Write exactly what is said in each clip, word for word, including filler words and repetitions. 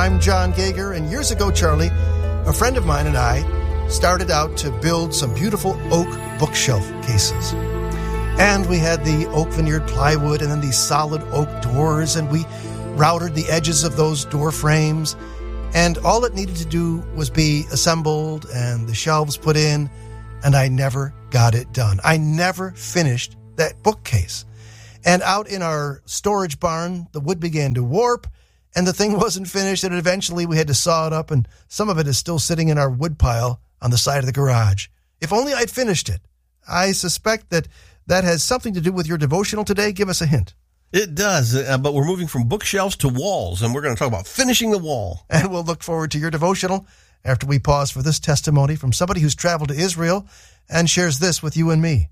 I'm John Gager, and years ago, Charlie, a friend of mine and I started out to build some beautiful oak bookshelf cases. And we had the oak veneered plywood and then these solid oak doors, and we routed the edges of those door frames. And all it needed to do was be assembled and the shelves put in, and I never got it done. I never finished that bookcase. And out in our storage barn, the wood began to warp, and the thing wasn't finished, and eventually we had to saw it up, and some of it is still sitting in our wood pile on the side of the garage. If only I'd finished it. I suspect that that has something to do with your devotional today. Give us a hint. It does, uh, but we're moving from bookshelves to walls, and we're going to talk about finishing the wall. And we'll look forward to your devotional after we pause for this testimony from somebody who's traveled to Israel and shares this with you and me.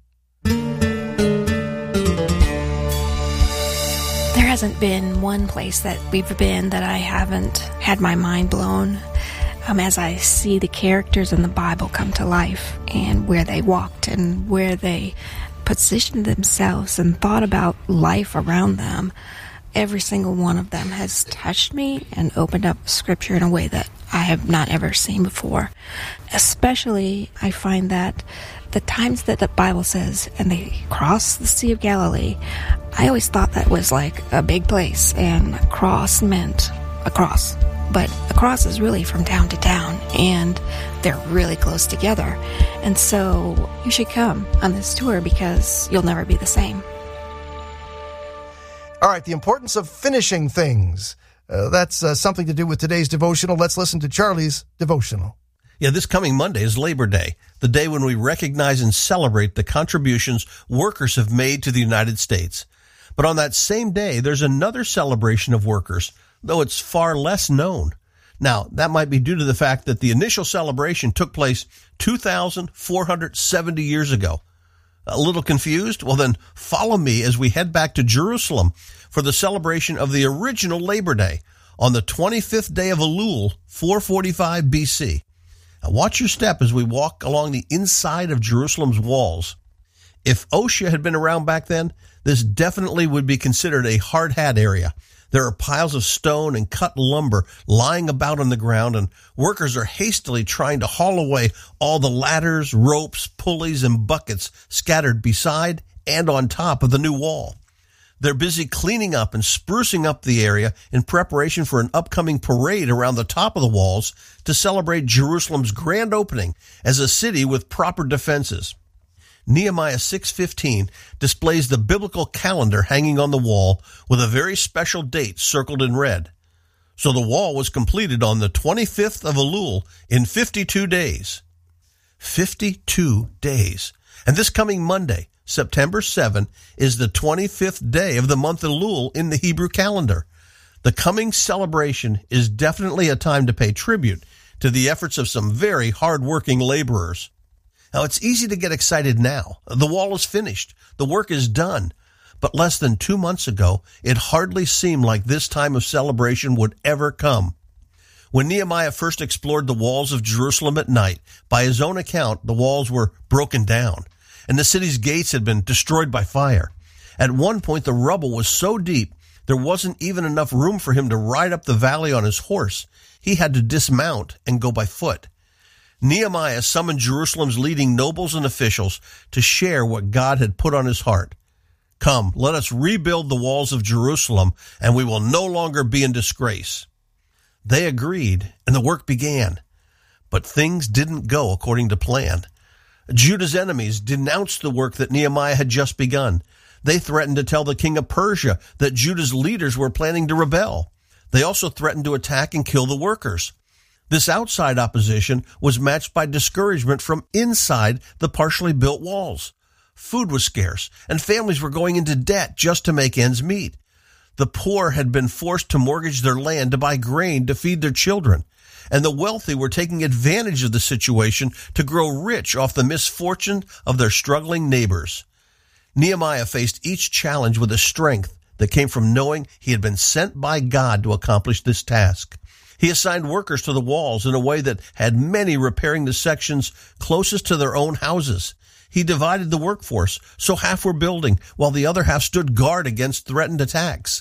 There hasn't been one place that we've been that I haven't had my mind blown um, as I see the characters in the Bible come to life and where they walked and where they positioned themselves and thought about life around them. Every single one of them has touched me and opened up Scripture in a way that I have not ever seen before. Especially, I find that the times that the Bible says, and they cross the Sea of Galilee, I always thought that was like a big place, and cross meant a cross. But a cross is really from town to town, and they're really close together. And so you should come on this tour because you'll never be the same. All right, the importance of finishing things. Uh, that's uh, something to do with today's devotional. Let's listen to Charlie's devotional. Yeah, this coming Monday is Labor Day, the day when we recognize and celebrate the contributions workers have made to the United States. But on that same day, there's another celebration of workers, though it's far less known. Now, that might be due to the fact that the initial celebration took place two thousand four hundred seventy years ago. A little confused? Well, then follow me as we head back to Jerusalem for the celebration of the original Labor Day on the twenty-fifth day of Elul, four forty-five B C. Now, watch your step as we walk along the inside of Jerusalem's walls. If OSHA had been around back then, this definitely would be considered a hard hat area. There are piles of stone and cut lumber lying about on the ground, and workers are hastily trying to haul away all the ladders, ropes, pulleys, and buckets scattered beside and on top of the new wall. They're busy cleaning up and sprucing up the area in preparation for an upcoming parade around the top of the walls to celebrate Jerusalem's grand opening as a city with proper defenses. Nehemiah six fifteen displays the biblical calendar hanging on the wall with a very special date circled in red. So the wall was completed on the twenty-fifth of Elul in fifty-two days. fifty-two days. And this coming Monday, September seventh, is the twenty-fifth day of the month Elul in the Hebrew calendar. The coming celebration is definitely a time to pay tribute to the efforts of some very hard-working laborers. Now, it's easy to get excited now. The wall is finished. The work is done. But less than two months ago, it hardly seemed like this time of celebration would ever come. When Nehemiah first explored the walls of Jerusalem at night, by his own account, the walls were broken down, and the city's gates had been destroyed by fire. At one point, the rubble was so deep, there wasn't even enough room for him to ride up the valley on his horse. He had to dismount and go by foot. Nehemiah summoned Jerusalem's leading nobles and officials to share what God had put on his heart. Come, let us rebuild the walls of Jerusalem, and we will no longer be in disgrace. They agreed, and the work began. But things didn't go according to plan. Judah's enemies denounced the work that Nehemiah had just begun. They threatened to tell the king of Persia that Judah's leaders were planning to rebel. They also threatened to attack and kill the workers. This outside opposition was matched by discouragement from inside the partially built walls. Food was scarce, and families were going into debt just to make ends meet. The poor had been forced to mortgage their land to buy grain to feed their children, and the wealthy were taking advantage of the situation to grow rich off the misfortune of their struggling neighbors. Nehemiah faced each challenge with a strength that came from knowing he had been sent by God to accomplish this task. He assigned workers to the walls in a way that had many repairing the sections closest to their own houses. He divided the workforce, so half were building, while the other half stood guard against threatened attacks.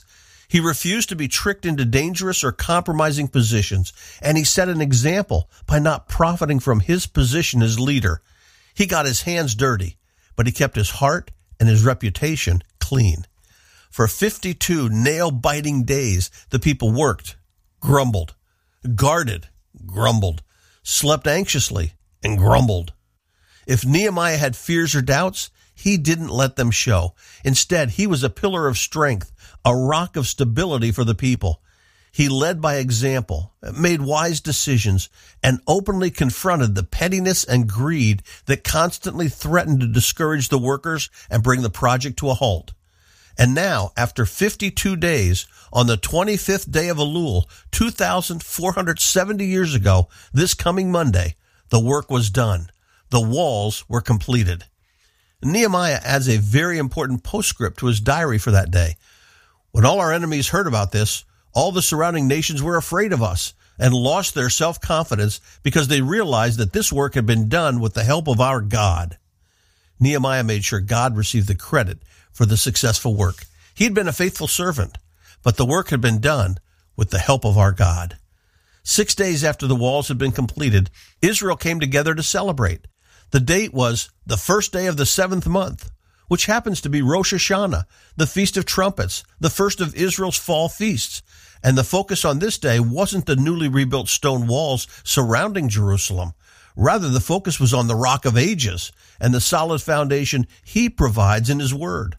He refused to be tricked into dangerous or compromising positions, and he set an example by not profiting from his position as leader. He got his hands dirty, but he kept his heart and his reputation clean. For fifty-two nail-biting days, the people worked, grumbled, guarded, grumbled, slept anxiously, and grumbled. If Nehemiah had fears or doubts, he didn't let them show. Instead, he was a pillar of strength, a rock of stability for the people. He led by example, made wise decisions, and openly confronted the pettiness and greed that constantly threatened to discourage the workers and bring the project to a halt. And now, after fifty-two days, on the twenty-fifth day of Elul, two thousand four hundred seventy years ago, this coming Monday, the work was done. The walls were completed. Nehemiah adds a very important postscript to his diary for that day. When all our enemies heard about this, all the surrounding nations were afraid of us and lost their self-confidence because they realized that this work had been done with the help of our God. Nehemiah made sure God received the credit for the successful work. He had been a faithful servant, but the work had been done with the help of our God. Six days after the walls had been completed, Israel came together to celebrate. The date was the first day of the seventh month, which happens to be Rosh Hashanah, the Feast of Trumpets, the first of Israel's fall feasts. And the focus on this day wasn't the newly rebuilt stone walls surrounding Jerusalem. Rather, the focus was on the Rock of Ages and the solid foundation he provides in his word.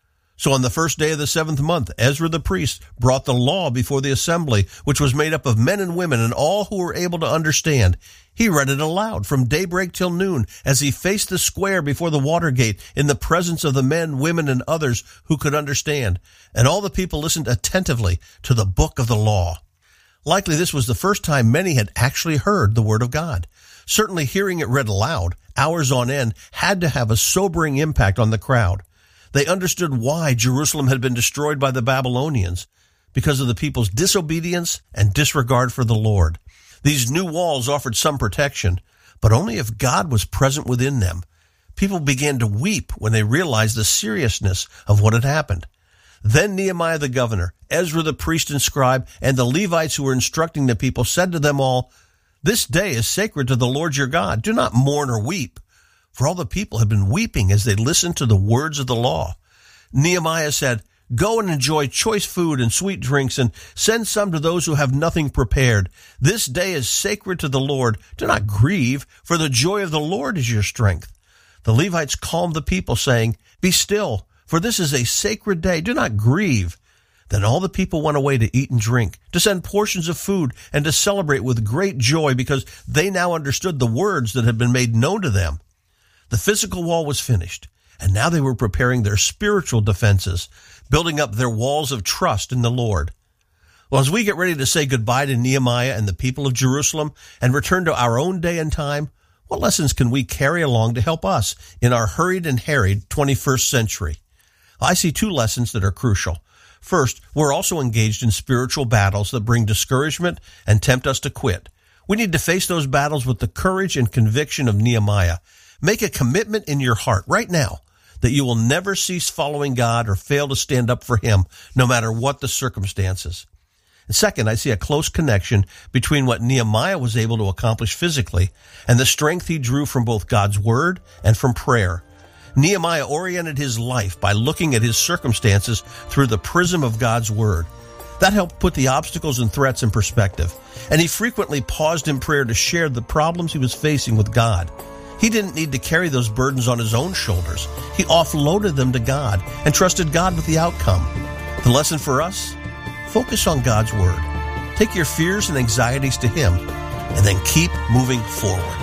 So on the first day of the seventh month, Ezra the priest brought the law before the assembly, which was made up of men and women and all who were able to understand. He read it aloud from daybreak till noon as he faced the square before the water gate in the presence of the men, women, and others who could understand. And all the people listened attentively to the book of the law. Likely this was the first time many had actually heard the word of God. Certainly hearing it read aloud, hours on end, had to have a sobering impact on the crowd. They understood why Jerusalem had been destroyed by the Babylonians, because of the people's disobedience and disregard for the Lord. These new walls offered some protection, but only if God was present within them. People began to weep when they realized the seriousness of what had happened. Then Nehemiah the governor, Ezra the priest and scribe, and the Levites who were instructing the people said to them all, "This day is sacred to the Lord your God. Do not mourn or weep." For all the people had been weeping as they listened to the words of the law. Nehemiah said, "Go and enjoy choice food and sweet drinks, and send some to those who have nothing prepared. This day is sacred to the Lord. Do not grieve, for the joy of the Lord is your strength." The Levites calmed the people, saying, "Be still, for this is a sacred day. Do not grieve." Then all the people went away to eat and drink, to send portions of food, and to celebrate with great joy, because they now understood the words that had been made known to them. The physical wall was finished, and now they were preparing their spiritual defenses, building up their walls of trust in the Lord. Well, as we get ready to say goodbye to Nehemiah and the people of Jerusalem and return to our own day and time, what lessons can we carry along to help us in our hurried and harried twenty-first century? I see two lessons that are crucial. First, we're also engaged in spiritual battles that bring discouragement and tempt us to quit. We need to face those battles with the courage and conviction of Nehemiah. Make a commitment in your heart right now that you will never cease following God or fail to stand up for him, no matter what the circumstances. And second, I see a close connection between what Nehemiah was able to accomplish physically and the strength he drew from both God's word and from prayer. Nehemiah oriented his life by looking at his circumstances through the prism of God's word. That helped put the obstacles and threats in perspective, and he frequently paused in prayer to share the problems he was facing with God. He didn't need to carry those burdens on his own shoulders. He offloaded them to God and trusted God with the outcome. The lesson for us? Focus on God's word. Take your fears and anxieties to him, and then keep moving forward.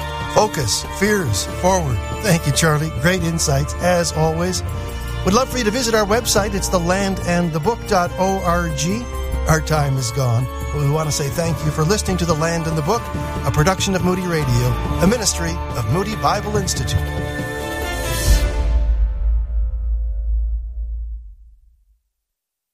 Focus, fears, forward. Thank you, Charlie. Great insights, as always. We'd love for you to visit our website. It's the land and the book dot org. Our time is gone, but we want to say thank you for listening to The Land and the Book, a production of Moody Radio, a ministry of Moody Bible Institute.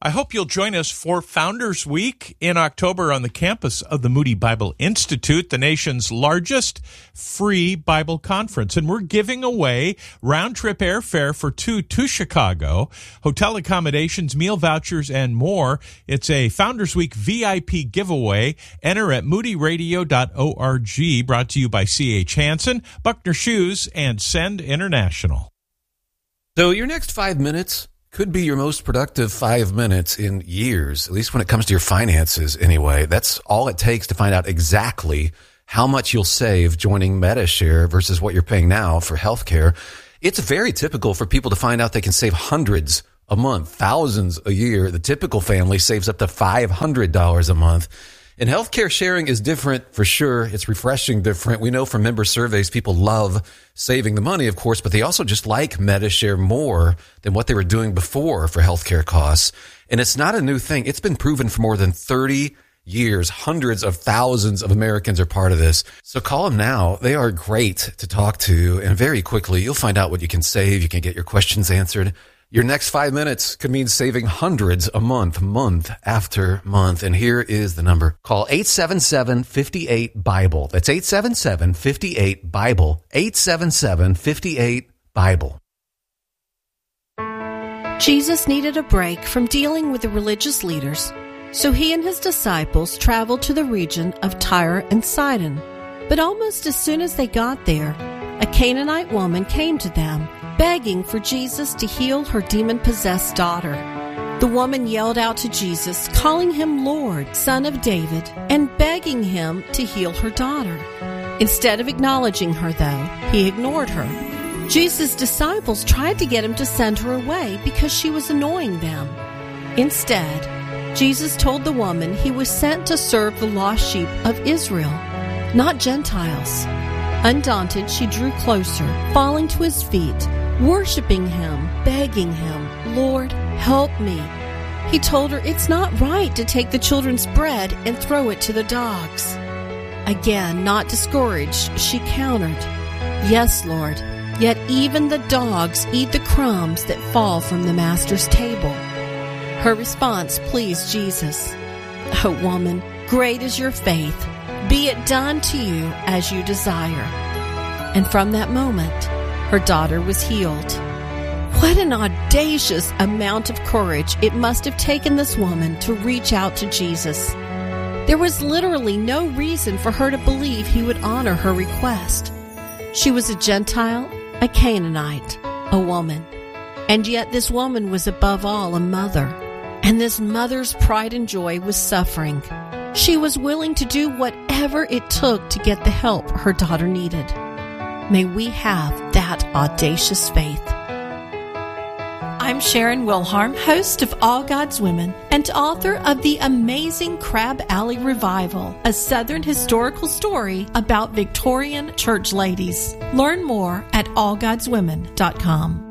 I hope you'll join us for Founders Week in October on the campus of the Moody Bible Institute, the nation's largest free Bible conference. And we're giving away round-trip airfare for two to Chicago, hotel accommodations, meal vouchers, and more. It's a Founders Week V I P giveaway. Enter at moody radio dot org, brought to you by C H. Hansen, Buckner Shoes, and Send International. So your next five minutes could be your most productive five minutes in years, at least when it comes to your finances anyway. That's all it takes to find out exactly how much you'll save joining Medi-Share versus what you're paying now for healthcare. It's very typical for people to find out they can save hundreds a month, thousands a year. The typical family saves up to five hundred dollars a month. And healthcare sharing is different for sure. It's refreshing different. We know from member surveys, people love saving the money, of course, but they also just like Medi-Share more than what they were doing before for healthcare costs. And it's not a new thing. It's been proven for more than thirty years. Hundreds of thousands of Americans are part of this. So call them now. They are great to talk to. And very quickly, you'll find out what you can save. You can get your questions answered. Your next five minutes could mean saving hundreds a month, month after month. And here is the number. Call eight seven seven, five eight, BIBLE. That's eight seven seven, five eight, BIBLE. eight seven seven, five eight, BIBLE. Jesus needed a break from dealing with the religious leaders, so he and his disciples traveled to the region of Tyre and Sidon. But almost as soon as they got there, a Canaanite woman came to them, begging for Jesus to heal her demon-possessed daughter. The woman yelled out to Jesus, calling him Lord, Son of David, and begging him to heal her daughter. Instead of acknowledging her, though, he ignored her. Jesus' disciples tried to get him to send her away because she was annoying them. Instead, Jesus told the woman he was sent to serve the lost sheep of Israel, not Gentiles. Undaunted, she drew closer, falling to his feet, worshiping him, begging him, Lord, help me. He told her it's not right to take the children's bread and throw it to the dogs. Again, not discouraged, she countered, Yes, Lord, yet even the dogs eat the crumbs that fall from the master's table. Her response pleased Jesus. Oh, woman, great is your faith. Be it done to you as you desire. And from that moment, her daughter was healed. What an audacious amount of courage it must have taken this woman to reach out to Jesus. There was literally no reason for her to believe he would honor her request. She was a Gentile, a Canaanite, a woman. And yet this woman was above all a mother. And this mother's pride and joy was suffering. She was willing to do whatever it took to get the help her daughter needed. May we have that audacious faith. I'm Sharon Wilharm, host of All God's Women and author of the amazing Crab Alley Revival, a Southern historical story about Victorian church ladies. Learn more at all gods women dot com.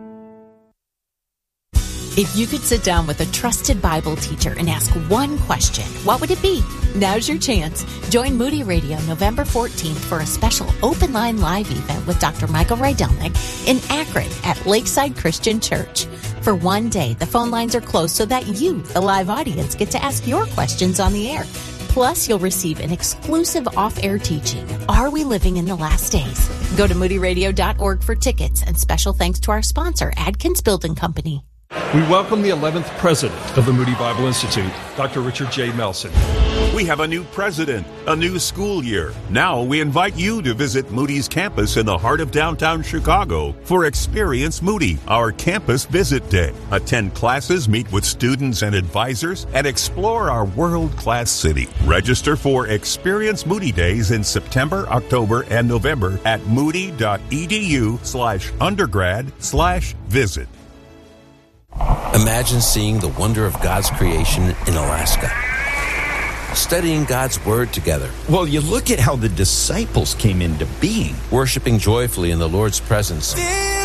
If you could sit down with a trusted Bible teacher and ask one question, what would it be? Now's your chance. Join Moody Radio November fourteenth for a special open line live event with Doctor Michael Rydelnik in Akron at Lakeside Christian Church. For one day, the phone lines are closed so that you, the live audience, get to ask your questions on the air. Plus, you'll receive an exclusive off-air teaching, Are We Living in the Last Days? Go to moody radio dot org for tickets, and special thanks to our sponsor, Adkins Building Company. We welcome the eleventh president of the Moody Bible Institute, Doctor Richard J. Melson. We have a new president, a new school year. Now we invite you to visit Moody's campus in the heart of downtown Chicago for Experience Moody, our campus visit day. Attend classes, meet with students and advisors, and explore our world-class city. Register for Experience Moody Days in September, October, and November at moody.edu slash undergrad slash visit. Imagine seeing the wonder of God's creation in Alaska. Studying God's Word together. Well, you look at how the disciples came into being. Worshiping joyfully in the Lord's presence.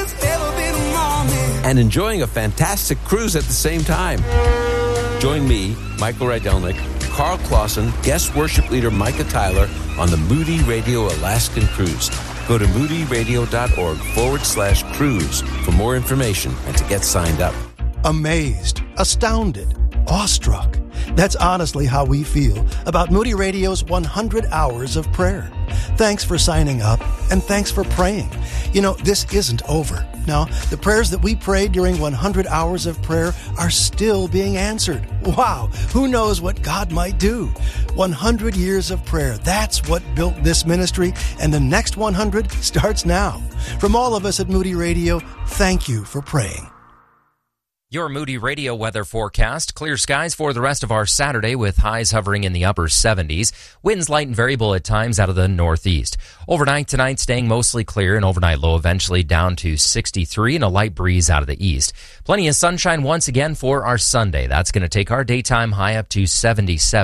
And enjoying a fantastic cruise at the same time. Join me, Michael Rydelnik, Carl Clausen, guest worship leader Micah Tyler on the Moody Radio Alaskan Cruise. Go to moody radio dot org forward slash cruise for more information and to get signed up. Amazed, astounded, awestruck. That's honestly how we feel about Moody Radio's one hundred hours of prayer. Thanks for signing up, and thanks for praying. You know, this isn't over. Now, the prayers that we prayed during one hundred hours of prayer are still being answered. Wow, who knows what God might do? one hundred years of prayer, that's what built this ministry, and the next one hundred starts now. From all of us at Moody Radio, thank you for praying. Your Moody Radio weather forecast. Clear skies for the rest of our Saturday with highs hovering in the upper seventies. Winds light and variable at times out of the northeast. Overnight tonight staying mostly clear, and overnight low eventually down to sixty-three and a light breeze out of the east. Plenty of sunshine once again for our Sunday. That's going to take our daytime high up to seventy-seven.